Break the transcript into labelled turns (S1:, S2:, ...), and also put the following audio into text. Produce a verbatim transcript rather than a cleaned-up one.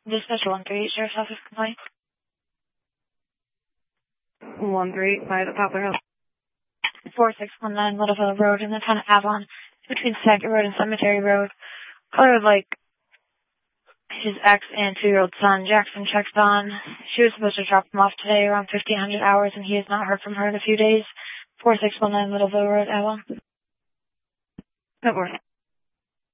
S1: Dispatch one three eight, Sheriff's Office complaint.
S2: one three eight five at Poplar Hill.
S1: four six one nine Littleville Road in the town of Avalon, between Sackett Road and Cemetery Road. Caller would like his ex and two-year-old son, Jackson, checked on. She was supposed to drop him off today around fifteen hundred hours, and he has not heard from her in a few days. four six one nine Littleville Road, Avalon.
S2: That works.